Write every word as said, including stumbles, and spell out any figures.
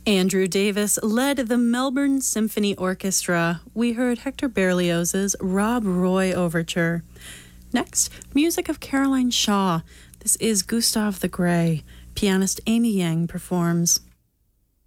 Andrew Davis led the Melbourne Symphony Orchestra. We heard Hector Berlioz's Rob Roy Overture. Next, music of Caroline Shaw. This is Gustav the Grey. Pianist Amy Yang performs.